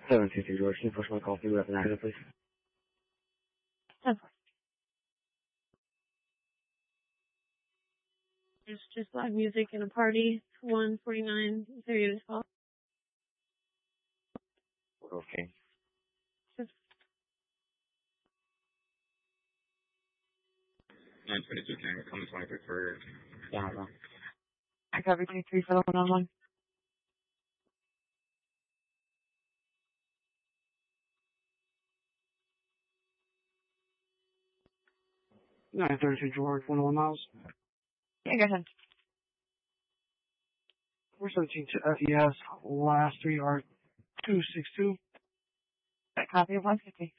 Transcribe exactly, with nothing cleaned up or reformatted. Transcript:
seven two two George, can you push my call through with an accident, please? ten four. It's just live music and a party. one forty-nine thirty as well. Okay. Just nine twenty-two, can I come twenty-three for Yeah, I cover twenty-three for the one on one. nine thirty-two George, one oh one miles. Yeah, go ahead. four seventeen to F E S, last three are two six two. Got a copy of one fifty.